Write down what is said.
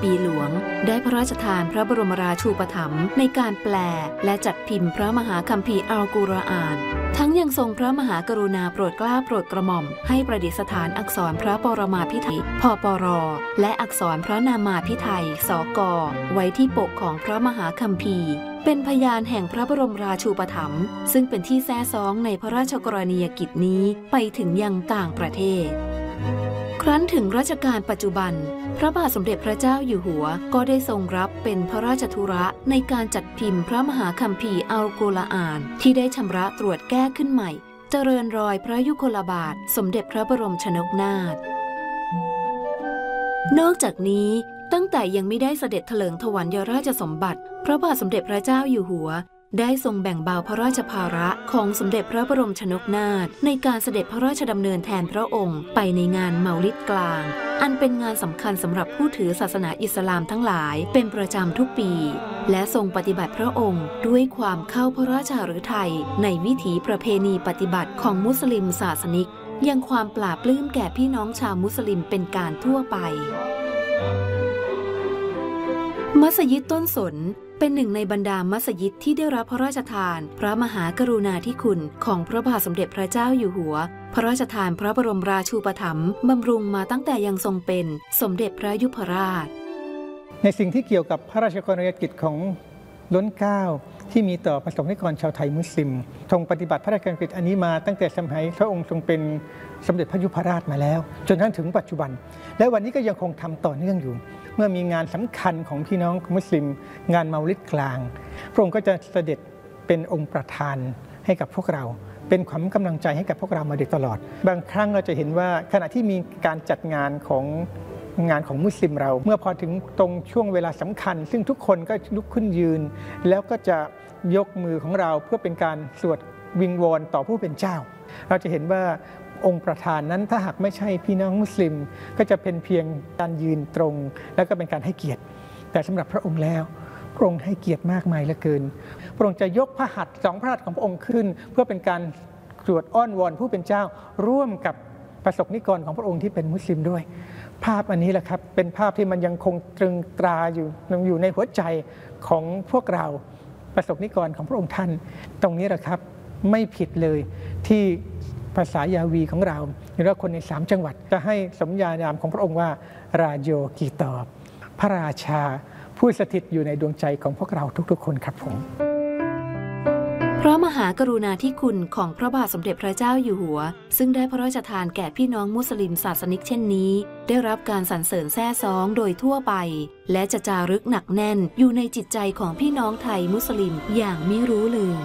ปีหลวงได้พระราชทานพระบรมราชูปถัมภ์ในการแปลและจัดพิมพ์พระมหาคัมภีร์อัลกุรอาน ทั้งยังทรงพระมหากรุณาโปรดเกล้าโปรดกระหม่อมให้ประดิษฐานอักษรพระปรมาภิไธยพปรและอักษรพระนามาภิไธยสกไว้ที่ปกของพระมหาคัมภีร์เป็นพยานแห่งพระบรมราชูปถัมภ์ซึ่งเป็นที่แท้ซ้องในพระราชกรณียกิจนี้ไปถึงยังต่างประเทศครั้นถึงรัชกาลปัจจุบันพระบาทสมเด็จพระเจ้าอยู่หัวก็ได้ทรงรับเป็นพระราชธุระในการจัดพิมพ์พระมหาคัมภีร์อัลกุรอานที่ได้ชำระตรวจแก้ขึ้นใหม่เจริญรอยพระยุคลบาทสมเด็จพระบรมชนกนาถนอกจากนี้ตั้งแต่ยังไม่ได้เสด็จเถลิงถวัลยราชสมบัติพระบาทสมเด็จพระเจ้าอยู่หัวได้ทรงแบ่งเบาพระราชภาระของสมเด็จพระบรมชนกนาถในการเสด็จพระราชดำเนินแทนพระองค์ไปในงานเมาลิดกลางอันเป็นงานสำคัญสำหรับผู้ถือศาสนาอิสลามทั้งหลายเป็นประจำทุกปีและทรงปฏิบัติพระองค์ด้วยความเข้าพระราชฤทัยในวิถีประเพณีปฏิบัติของมุสลิมศาสนิกยังความปราบปลื้มแก่พี่น้องชาวมุสลิมเป็นการทั่วไปมัสยิดต้นสนเป็นหนึ่งในบรรดามัสยิดที่ได้รับพระราชทานพระมหากรุณาธิคุณของพระบาทสมเด็จพระเจ้าอยู่หัวพระราชทานพระบรมราชูปถัมภ์บำรุงมาตั้งแต่ยังทรงเป็นสมเด็จพระยุพราชในสิ่งที่เกี่ยวกับพระราชกรณียกิจของล้นเกล้าที่มีต่อประสบนิกรชาวไทยมุสลิมทรงปฏิบัติพระราชกรณียกิจอันนี้มาตั้งแต่สมัยพระองค์ทรงเป็นสมเด็จพระยุพราชมาแล้วจนถึงปัจจุบันและวันนี้ก็ยังคงทำต่อเนื่องอยู่เมื่อมีงานสำคัญของพี่น้องมุสลิมงานเมาลิดกลางพระองค์ก็จะเสด็จเป็นองค์ประธานให้กับพวกเราเป็นขวัญกำลังใจให้กับพวกเรามาโดยตลอดบางครั้งเราจะเห็นว่าขณะที่มีการจัดงานของมุสลิมเราเมื่อพอถึงตรงช่วงเวลาสำคัญซึ่งทุกคนก็ลุกขึ้นยืนแล้วก็จะยกมือของเราเพื่อเป็นการสวดวิงวอนต่อผู้เป็นเจ้าเราจะเห็นว่าองค์ประธานนั้นถ้าหากไม่ใช่พี่น้องมุสลิมก็จะเป็นเพียงการยืนตรงแล้วก็เป็นการให้เกียรติแต่สำหรับพระองค์แล้วพระองค์ให้เกียรติมากมายเหลือเกินพระองค์จะยกพระหัตถ์สองพระหัตถ์ของพระองค์ขึ้นเพื่อเป็นการสวดอ้อนวอนผู้เป็นเจ้าร่วมกับประสบนิกรของพระองค์ที่เป็นมุสลิมด้วยภาพอันนี้แหละครับเป็นภาพที่มันยังคงตรึงตราอยู่ในหัวใจของพวกเราประสบนิกรของพระองค์ท่านตรงนี้แหละครับไม่ผิดเลยที่ภาษายาวีของเราหรือว่าคนใน3จังหวัดจะให้สมญานามของพระองค์ว่าราโยกีตอบพระราชาผู้สถิตอยู่ในดวงใจของพวกเราทุกๆคนครับผมพระมหากรุณาธิคุณของพระบาทสมเด็จพระเจ้าอยู่หัวซึ่งได้พระราชทานแก่พี่น้องมุสลิมศาสนิกเช่นนี้ได้รับการสรรเสริญแซ่ซ้องโดยทั่วไปและจะจารึกหนักแน่นอยู่ในจิตใจของพี่น้องไทยมุสลิมอย่างไม่รู้ลืม